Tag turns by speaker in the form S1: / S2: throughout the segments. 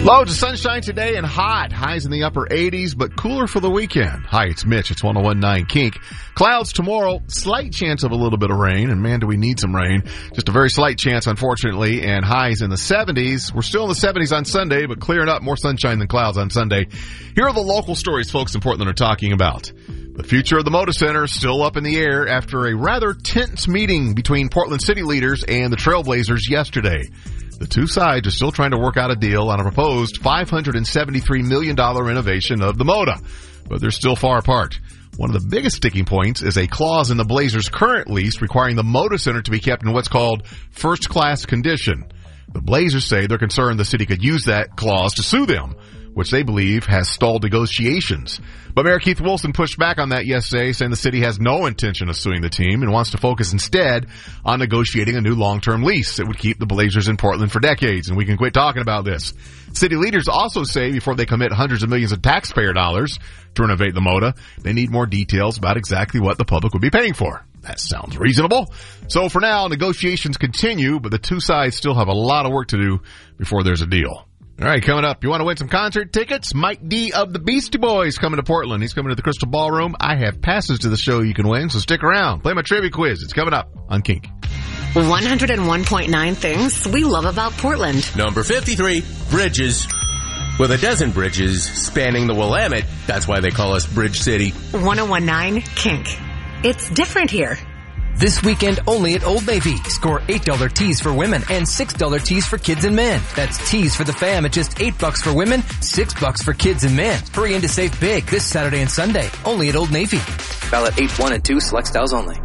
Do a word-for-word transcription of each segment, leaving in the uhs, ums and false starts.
S1: Loads of sunshine today and hot. Highs in the upper eighties, but cooler for the weekend. Hi, it's Mitch. It's one oh one point nine Kink. Clouds tomorrow. Slight chance of a little bit of rain. And man, do we need some rain. Just a very slight chance, unfortunately. And highs in the seventies. We're still in the seventies on Sunday, but clearing up. More sunshine than clouds on Sunday. Here are the local stories folks in Portland are talking about. The future of the Moda Center is still up in the air after a rather tense meeting between Portland city leaders and the Trailblazers yesterday. The two sides are still trying to work out a deal on a proposed five hundred seventy-three million dollars renovation of the Moda, but they're still far apart. One of the biggest sticking points is a clause in the Blazers' current lease requiring the Moda Center to be kept in what's called first-class condition. The Blazers say they're concerned the city could use that clause to sue them, which they believe has stalled negotiations. But Mayor Keith Wilson pushed back on that yesterday, saying the city has no intention of suing the team and wants to focus instead on negotiating a new long-term lease that would keep the Blazers in Portland for decades, and we can quit talking about this. City leaders also say before they commit hundreds of millions of taxpayer dollars to renovate the Moda, they need more details about exactly what the public would be paying for. That sounds reasonable. So for now, negotiations continue, but the two sides still have a lot of work to do before there's a deal. All right, coming up, you want to win some concert tickets? Mike D of the Beastie Boys coming to Portland. He's coming to the Crystal Ballroom. I have passes to the show you can win, so stick around. Play my trivia quiz. It's coming up on Kink.
S2: one oh one point nine things we love about Portland.
S3: Number fifty-three, bridges. With a dozen bridges spanning the Willamette, that's why they call us Bridge City.
S2: one oh one point nine Kink. It's different here.
S4: This weekend only at Old Navy. Score eight dollars tees for women and six dollars tees for kids and men. That's tees for the fam at just eight bucks for women, six bucks for kids and men. Hurry in to save big this Saturday and Sunday. Only at Old Navy.
S5: Ballot eight one and two, select styles only.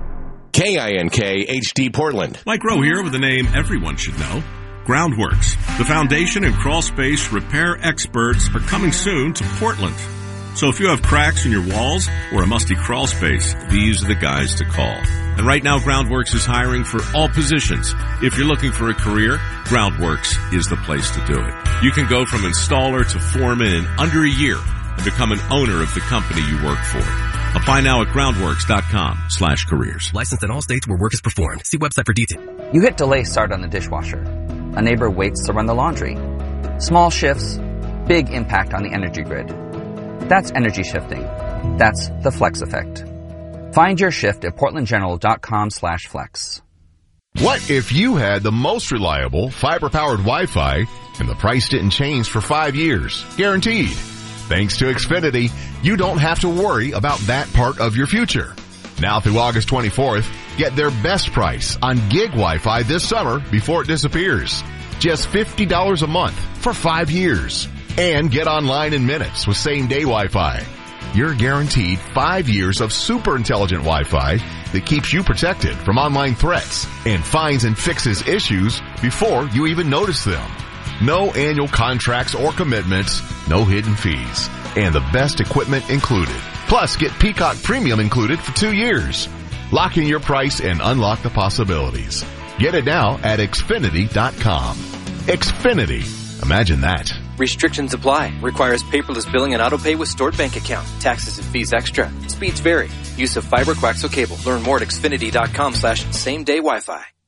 S3: K I N K H D Portland.
S6: Mike Rowe here with a name everyone should know. Groundworks. The foundation and crawl space repair experts are coming soon to Portland. So if you have cracks in your walls or a musty crawl space, these are the guys to call. And right now, Groundworks is hiring for all positions. If you're looking for a career, Groundworks is the place to do it. You can go from installer to foreman in under a year and become an owner of the company you work for. Apply now at groundworks.com slash careers.
S4: Licensed in all states where work is performed. See website for details.
S5: You hit delay start on the dishwasher. A neighbor waits to run the laundry. Small shifts, big impact on the energy grid. That's energy shifting. That's the Flex effect. Find your shift at portlandgeneral.com slash flex.
S1: What if you had the most reliable fiber-powered Wi-Fi and the price didn't change for five years? Guaranteed. Thanks to Xfinity, you don't have to worry about that part of your future. Now through August twenty-fourth, get their best price on gig Wi-Fi this summer before it disappears. Just fifty dollars a month for five years. And get online in minutes with same-day Wi-Fi. You're guaranteed five years of super intelligent Wi-Fi that keeps you protected from online threats and finds and fixes issues before you even notice them. No annual contracts or commitments, no hidden fees, and the best equipment included. Plus, get Peacock Premium included for two years. Lock in your price and unlock the possibilities. Get it now at Xfinity dot com. Xfinity. Imagine that.
S5: Restrictions apply. Requires paperless billing and autopay with stored bank account. Taxes and fees extra. Speeds vary. Use of fiber coaxial cable. Learn more at Xfinity dot com slash same day Wi-Fi.